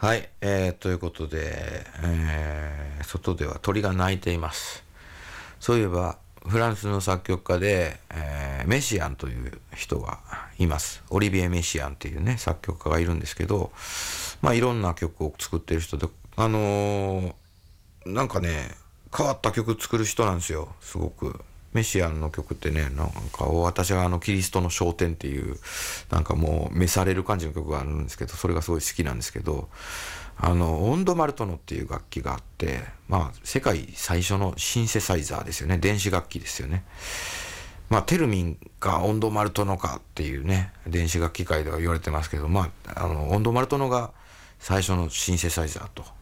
はい、ということで、外では鳥が鳴いています。そういえば、フランスの作曲家で、メシアンという人がいます。オリビエ・メシアンっていうね、作曲家がいるんですけど、まあいろんな曲を作ってる人で、なんかね、変わった曲作る人なんですよ、すごく。メシアンの曲ってね、なんか私がキリストの昇天っていう、なんかもう召される感じの曲があるんですけど、それがすごい好きなんですけど、オンドマルトノっていう楽器があって、まあ、世界最初のシンセサイザーですよね。電子楽器ですよね。まあ、テルミンかオンドマルトノかっていうね、電子楽器界では言われてますけど、まあ、オンドマルトノが最初のシンセサイザーと、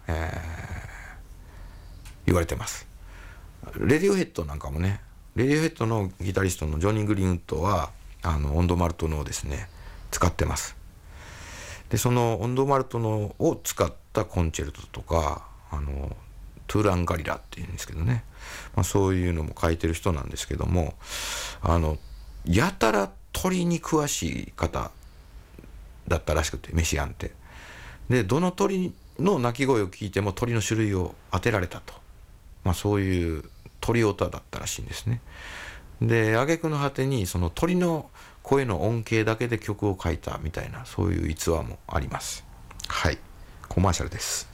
言われてます。レディオヘッドなんかもね、レディオヘッドのギタリストのジョニー・グリーンウッドは、オンドマルトノをですね、使ってます。で、そのオンドマルトノを使ったコンチェルトとか、トゥーランガリラっていうんですけどね、まあ、そういうのも書いてる人なんですけども、やたら鳥に詳しい方だったらしくて、メシアンって。で、どの鳥の鳴き声を聞いても鳥の種類を当てられたと。まあそういう鳥オタだったらしいんですね。で、挙句の果てにその鳥の声の音形だけで曲を書いたみたいな、そういう逸話もあります。はい。コマーシャルです。